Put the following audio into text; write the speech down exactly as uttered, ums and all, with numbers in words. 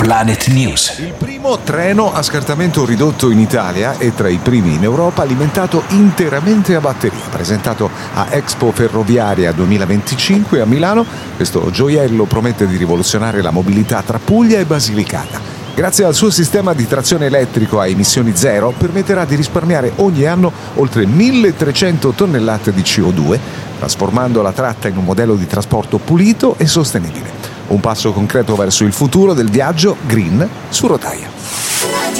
Planet News. Il primo treno a scartamento ridotto in Italia e tra i primi in Europa alimentato interamente a batteria. Presentato a Expo Ferroviaria duemilaventicinque a Milano, questo gioiello promette di rivoluzionare la mobilità tra Puglia e Basilicata. Grazie al suo sistema di trazione elettrico a emissioni zero, permetterà di risparmiare ogni anno oltre milletrecento tonnellate di C O due, trasformando la tratta in un modello di trasporto pulito e sostenibile. Un passo concreto verso il futuro del viaggio green su rotaia.